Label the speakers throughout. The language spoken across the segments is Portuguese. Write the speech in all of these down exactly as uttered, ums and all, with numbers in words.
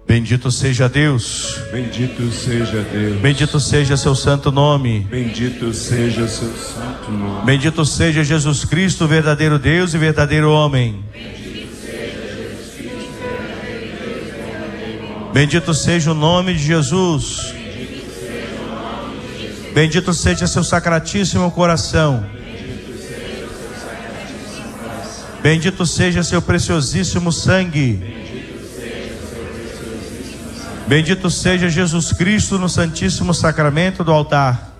Speaker 1: Bendito seja Deus.
Speaker 2: Bendito seja Deus.
Speaker 1: Bendito seja seu santo nome.
Speaker 2: Bendito seja seu santo nome.
Speaker 1: Bendito seja Jesus Cristo, verdadeiro Deus e verdadeiro homem. Bendito seja o nome de Jesus. Bendito seja seu sacratíssimo coração. Bendito seja seu preciosíssimo sangue. Bendito seja Jesus Cristo no Santíssimo Sacramento do altar.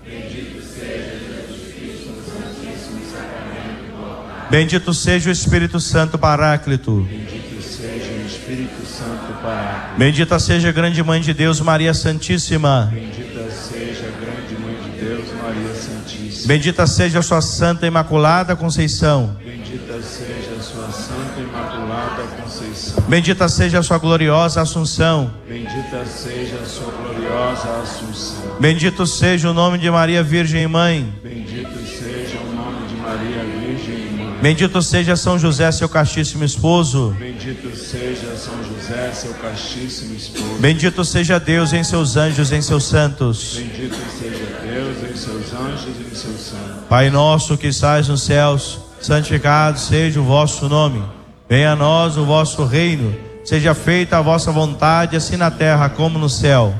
Speaker 1: Bendito seja o Espírito Santo Paráclito.
Speaker 2: Bendito seja o Espírito Santo Paráclito.
Speaker 1: Bendita seja a grande Mãe de Deus, Maria Santíssima.
Speaker 2: Bendita seja a grande Mãe de Deus, Maria Santíssima.
Speaker 1: Bendita seja a sua Santa Imaculada Conceição.
Speaker 2: Bendita seja a sua Santa Imaculada Conceição.
Speaker 1: Bendita seja a sua gloriosa Assunção.
Speaker 2: Bendita seja a sua gloriosa Assunção.
Speaker 1: Bendito seja o nome de Maria Virgem Mãe.
Speaker 2: Bendito seja o nome de Maria Virgem Mãe.
Speaker 1: Bendito seja São José, seu castíssimo esposo.
Speaker 2: Bendito seja São José, seu castíssimo esposo.
Speaker 1: Bendito seja Deus em seus anjos, em seus santos.
Speaker 2: Bendito seja Deus em seus anjos e em seus santos.
Speaker 1: Pai nosso que estais nos céus, santificado seja o vosso nome. Venha a nós o vosso reino. Seja feita a vossa vontade, assim na terra como no céu.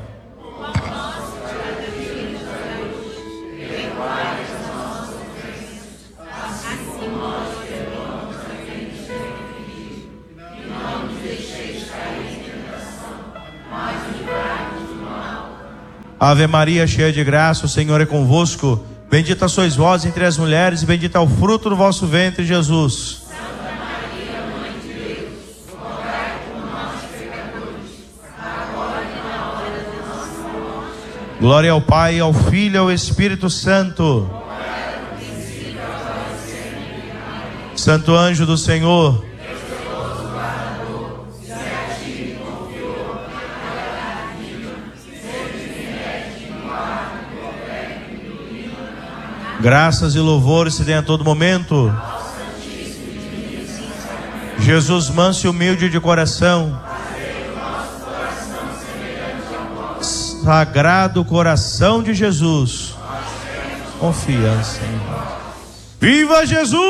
Speaker 1: Ave Maria, cheia de graça, o Senhor é convosco. Bendita sois vós entre as mulheres, e bendito é o fruto do vosso ventre, Jesus.
Speaker 3: Santa Maria, Mãe de Deus, rogai por nós, pecadores, agora e na hora da nossa morte.
Speaker 1: Glória ao Pai, ao Filho e ao Espírito Santo. Santo anjo do Senhor, graças e louvores se dêem a todo momento. Jesus manso e humilde de coração, Sagrado Coração de Jesus, confiança. Viva Jesus!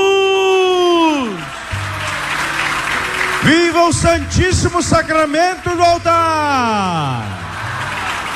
Speaker 1: Viva o Santíssimo Sacramento do altar!